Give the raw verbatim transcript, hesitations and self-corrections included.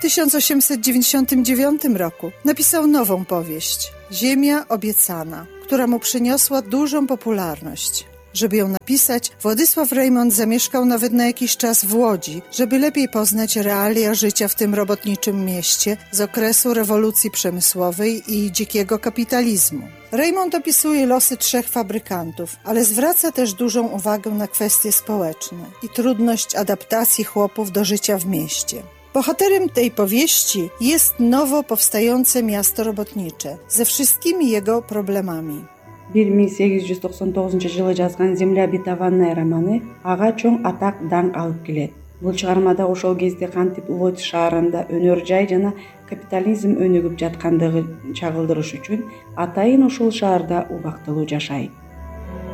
tysiąc osiemset dziewięćdziesiątym dziewiątym roku napisał nową powieść Ziemia obiecana, która mu przyniosła dużą popularność. Żeby ją napisać, Władysław Reymont zamieszkał nawet na jakiś czas w Łodzi, żeby lepiej poznać realia życia w tym robotniczym mieście z okresu rewolucji przemysłowej i dzikiego kapitalizmu. Reymont opisuje losy trzech fabrykantów, ale zwraca też dużą uwagę na kwestie społeczne i trudność adaptacji chłopów do życia w mieście. Bohaterem tej powieści jest nowo powstające miasto robotnicze ze wszystkimi jego problemami. bir ming сегиз жүз токсон тогузунчу жылы жазган «Земля обетованная» романы ага чоң атак даңк алып келет. Бул чыгармада ошол кезде кантип Лодз шаарында өнөр жай жана капитализм өнүгүп жаткандыгы чагылдырыш үчүн атайын ошол шаарда убактылуу жашайт.